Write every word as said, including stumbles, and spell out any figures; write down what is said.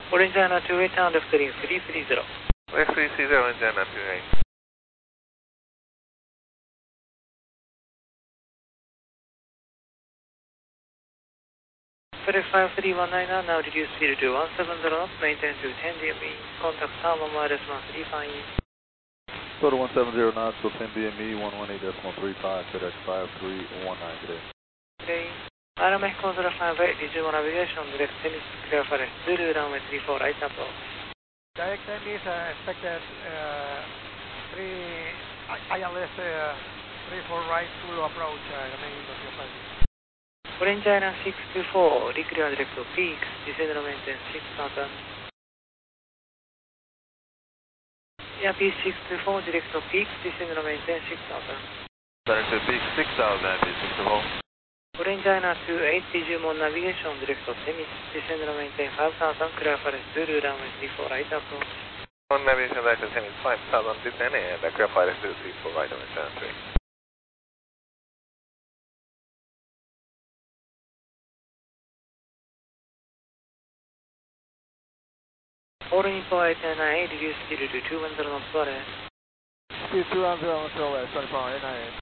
Orange China two eight, turn left heading three three zero. Left three three zero, Orange China two eight. FedEx five three one nine, now reduce speed to one seven zero knots, maintain to ten D M E, contact tower minus one three five. Total one seven zero knots, so ten D M E, one one eight decimal three five, FedEx five three one nine today. Okay. R M X zero five eight, visual navigation, direct tennis, clear for Zulu, runway three four, right up. Direct tennis, uh, expected uh, three, I L S uh, three four right, full approach, uh, remaining of your flight. Orange China six two four, declare direct to peaks, descend and maintain six thousand. Yeah, P six two four, direct to peaks, descend and maintain six thousand. Direct to peak six thousand, P six two four. Orange China two eight, visual navigation, direct to tennis, descend and maintain five thousand, clear for Zulu, runway three four, right up. On navigation, direct to tennis five thousand, descend and clear for Zulu three four, right over China three. Orange four eight nine eight, reduce speed to two one zero knots, sorry. Speed two one zero until uh, twenty-four, eight nine eight.